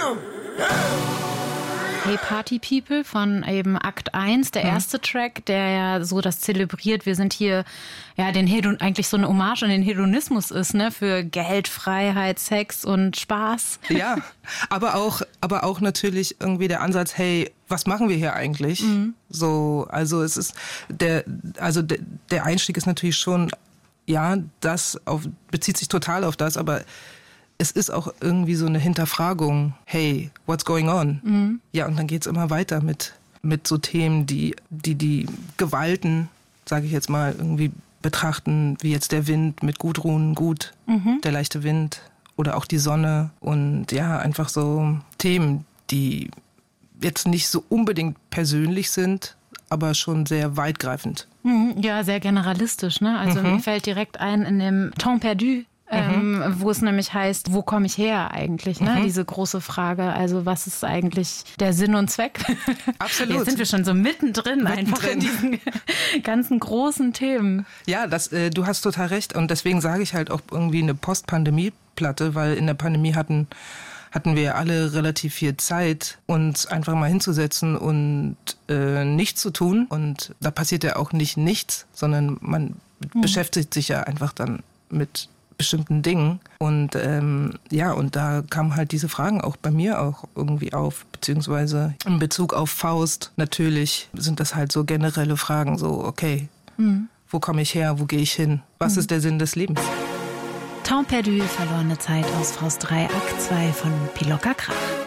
Hey Party People von eben Akt 1, der erste Track, der ja so das zelebriert. Wir sind hier, ja, eigentlich so eine Hommage an den Hedonismus ist, ne, für Geld, Freiheit, Sex und Spaß. Ja, aber auch natürlich irgendwie der Ansatz, hey, was machen wir hier eigentlich? So, also es ist der Einstieg ist natürlich schon, ja, bezieht sich total auf das, aber es ist auch irgendwie so eine Hinterfragung, hey, what's going on? Ja, und dann geht's immer weiter mit so Themen, die Gewalten, sage ich jetzt mal, irgendwie betrachten, wie jetzt der Wind mit Gudrun, der leichte Wind oder auch die Sonne und ja, einfach so Themen, die jetzt nicht so unbedingt persönlich sind, aber schon sehr weitgreifend. Ja, sehr generalistisch, ne? Also mir fällt direkt ein in dem Temps perdu, wo es nämlich heißt, wo komme ich her eigentlich? Ne? Diese große Frage, also was ist eigentlich der Sinn und Zweck? Absolut. Jetzt sind wir schon so mittendrin. Einfach in diesen ganzen großen Themen. Ja, du hast total recht und deswegen sage ich halt auch irgendwie eine Post-Pandemie-Platte, weil in der Pandemie hatten wir alle relativ viel Zeit, uns einfach mal hinzusetzen und nichts zu tun. Und da passiert ja auch nicht nichts, sondern man beschäftigt sich ja einfach dann mit bestimmten Dingen. Und und da kamen halt diese Fragen auch bei mir auch irgendwie auf, beziehungsweise in Bezug auf Faust. Natürlich sind das halt so generelle Fragen, so okay, wo komme ich her, wo gehe ich hin, was ist der Sinn des Lebens? Temps perdu, verlorene Zeit aus Faust 3, Akt 2 von Pilocka Krach.